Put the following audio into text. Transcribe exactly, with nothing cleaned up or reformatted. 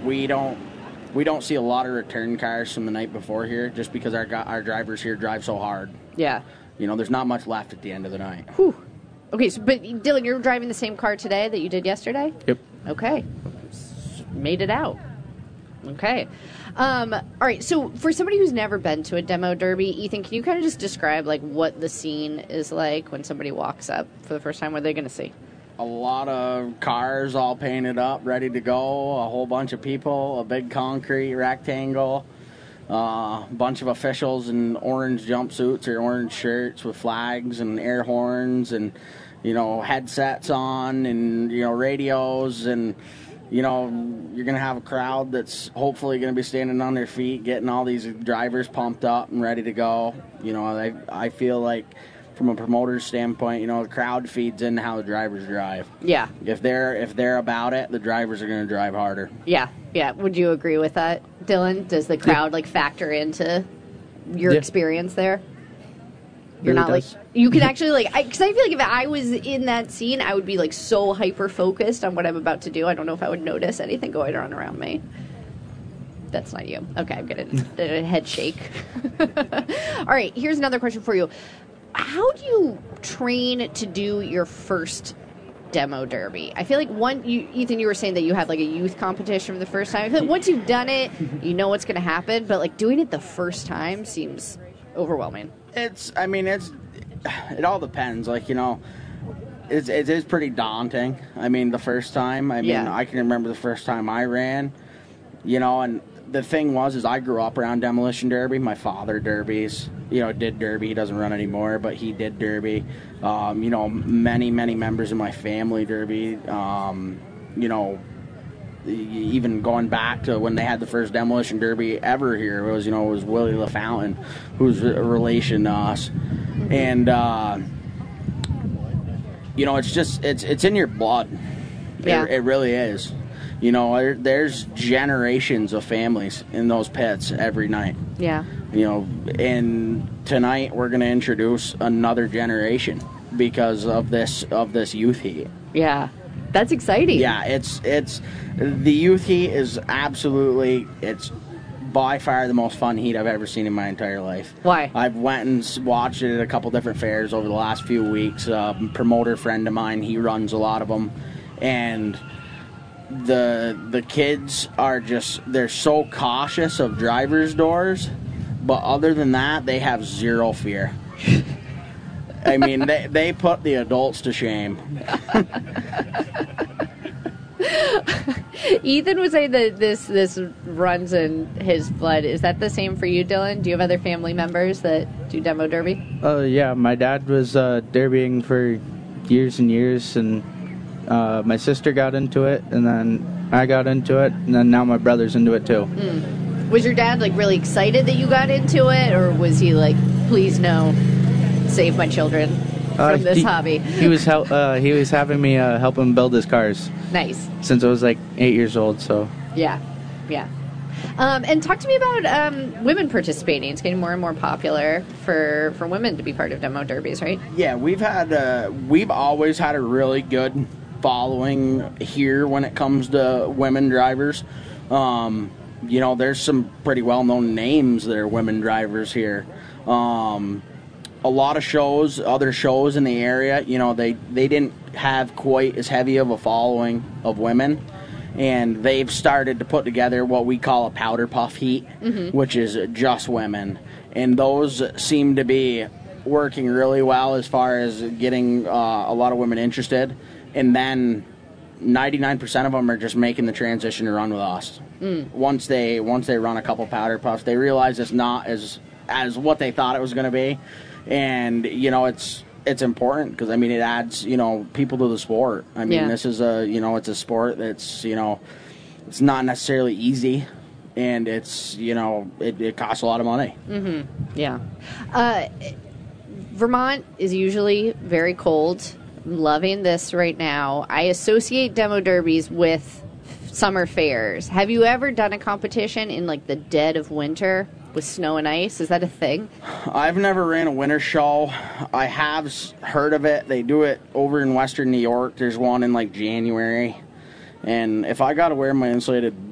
we don't we don't see a lot of return cars from the night before here, just because our our drivers here drive so hard. Yeah. You know, there's not much left at the end of the night. Whew. Okay, so, but Dylan, you're driving the same car today that you did yesterday? Yep. Okay. Made it out. Okay. Um, all right, so for somebody who's never been to a demo derby, Ethan, can you kind of just describe like what the scene is like when somebody walks up for the first time? What are they going to see? A lot of cars all painted up, ready to go, a whole bunch of people, a big concrete rectangle, uh, a bunch of officials in orange jumpsuits or orange shirts with flags and air horns and, you know, headsets on and, you know, radios, and, you know, you're going to have a crowd that's hopefully going to be standing on their feet, getting all these drivers pumped up and ready to go. You know, I, I feel like from a promoter's standpoint, you know, the crowd feeds into how the drivers drive. Yeah. If they're if they're about it, the drivers are going to drive harder. Yeah, yeah. Would you agree with that, Dylan? Does the crowd like factor into your Yeah. experience there? You're Really not does. like you can actually like because I, I feel like if I was in that scene, I would be like so hyper focused on what I'm about to do. I don't know if I would notice anything going on around me. That's not you. Okay, I'm getting a head shake. All right, here's another question for you. How do you train to do your first demo derby? I feel like one, you, Ethan, you were saying that you had like a youth competition for the first time. I feel like once you've done it, you know what's going to happen. But like doing it the first time seems overwhelming. It's, I mean, it's, it all depends. Like, you know, it's, it is pretty daunting. I mean, the first time, I mean, Yeah. I can remember the first time I ran, you know, and the thing was, is I grew up around Demolition Derby. My father derbies, you know, did derby. He doesn't run anymore, but he did derby. Um, you know, many, many members of my family derby. Um, you know, even going back to when they had the first Demolition Derby ever here, it was, you know, it was Willie LaFountain, who's a relation to us. And, uh, you know, it's just, it's it's in your blood. Yeah. It, it really is. You know, there, there's generations of families in those pits every night. Yeah. You know, and tonight we're going to introduce another generation because of this of this youth heat. Yeah. That's exciting. Yeah, it's it's the youth heat is absolutely, it's by far the most fun heat I've ever seen in my entire life. Why? I've went and s- watched it at a couple different fairs over the last few weeks. A promoter friend of mine, he runs a lot of them, and the the kids are just, they're so cautious of drivers' doors, but other than that, they have zero fear. I mean, they they put the adults to shame. Ethan was saying that this this runs in his blood. Is that the same for you, Dylan? Do you have other family members that do demo derby? Uh, yeah, my dad was uh, derbying for years and years, and uh, my sister got into it, and then I got into it, and then now my brother's into it too. Mm. Was your dad like really excited that you got into it, or was he like, please no, save my children from Uh, this he, hobby? He was hel- uh, he was having me uh, help him build his cars Nice. since I was like eight years old. So Yeah, yeah. Um, and talk to me about um, women participating. It's getting more and more popular for, for women to be part of demo derbies, right? Yeah, we've had uh, we've always had a really good following here when it comes to women drivers. Um, you know, there's some pretty well-known names that are women drivers here. Um, a lot of shows, other shows in the area, you know, they, they didn't have quite as heavy of a following of women. And they've started to put together what we call a powder puff heat, mm-hmm. which is just women. And those seem to be working really well as far as getting uh, a lot of women interested. And then ninety-nine percent of them are just making the transition to run with us. Mm. Once they once they run a couple powder puffs, they realize it's not as as what they thought it was going to be. And, you know, it's it's important because, I mean, it adds, you know, people to the sport. I mean, Yeah. this is a, you know, it's a sport that's, you know, it's not necessarily easy, and it's, you know, it, it costs a lot of money. Mm-hmm. Yeah. Uh, Vermont is usually very cold. I'm loving this right now. I associate demo derbies with summer fairs. Have you ever done a competition in, like, the dead of winter with snow and ice? Is that a thing? I've never ran a winter show. I have s- heard of it. They do it over in western New York. There's one in, like, January. And if I got to wear my insulated